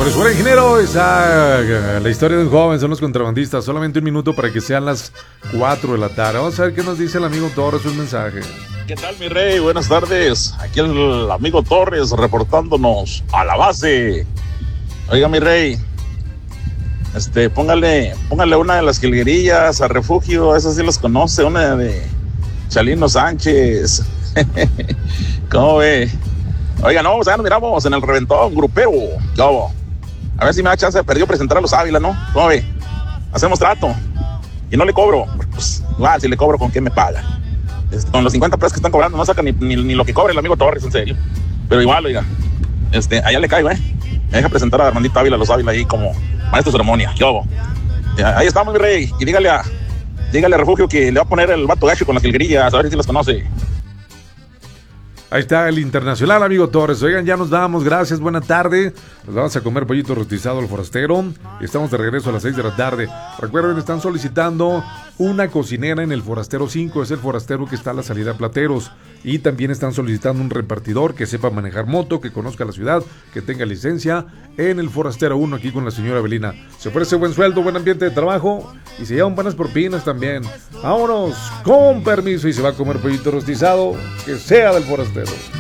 Pues bueno, ingeniero, la historia de un joven, son los contrabandistas. Solamente un minuto para que sean las 4 de la tarde. Vamos a ver qué nos dice el amigo Torres, un mensaje. ¿Qué tal, mi rey? Buenas tardes. Aquí el amigo Torres reportándonos a la base. Oiga, mi rey, póngale una de las jilguerillas a Refugio, esas sí las conoce, una de Chalino Sánchez. ¿Cómo ve? Oiga, no, ya nos miramos en el reventón grupero. ¿Cómo? A ver si me da chance de perdió presentar a los Ávila, ¿no? ¿Cómo ve? Hacemos trato. Y no le cobro. Pues, igual, si le cobro, ¿con qué me paga? Con los 50 pesos que están cobrando, no saca ni lo que cobre el amigo Torres, en serio. Pero igual, oiga, allá le caigo, Me deja presentar a Armandito Ávila, los Ávila ahí como maestro de ceremonia. ¿Cómo? Ahí estamos, mi rey. Y dígale a Refugio que le va a poner el vato gacho con las jilguerillas, a ver si las conoce. Ahí está el internacional, amigo Torres. Oigan, ya nos vamos, gracias, buena tarde. Nos vamos a comer pollito rostizado al forastero. Estamos de regreso a las 6 de la tarde. Recuerden, están solicitando una cocinera en el Forastero 5. Es el forastero que está a la salida a Plateros. Y también están solicitando un repartidor que sepa manejar moto, que conozca la ciudad, que tenga licencia en el Forastero 1, aquí con la señora Belina. Se ofrece buen sueldo, buen ambiente de trabajo y se llevan buenas propinas también. Vámonos, con permiso, y se va a comer pollito rostizado, que sea del forastero.